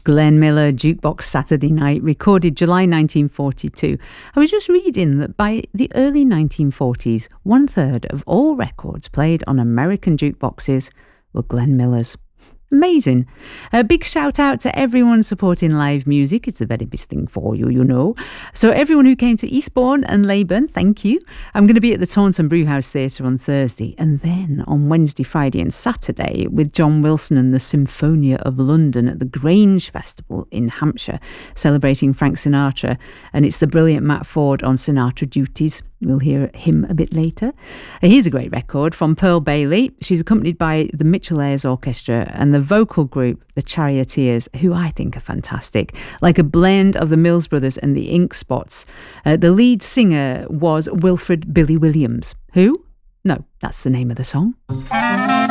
Glenn Miller, Jukebox Saturday Night, recorded July 1942. I was just reading that by the early 1940s, 1/3 of all records played on American jukeboxes were Glenn Miller's. Amazing. A big shout out to everyone supporting live music. It's a very big thing for you, you know. So everyone who came to Eastbourne and Leyburn, thank you. I'm going to be at the Taunton Brewhouse Theatre on Thursday, and then on Wednesday, Friday and Saturday with John Wilson and the Symphonia of London at the Grange Festival in Hampshire, celebrating Frank Sinatra. And it's the brilliant Matt Ford on Sinatra duties. We'll hear him a bit later. Here's a great record from Pearl Bailey. She's accompanied by the Mitchell Ayers Orchestra and the vocal group, the Charioteers, who I think are fantastic, like a blend of the Mills Brothers and the Ink Spots. The lead singer was Wilfred Billy Williams. Who? No, that's the name of the song.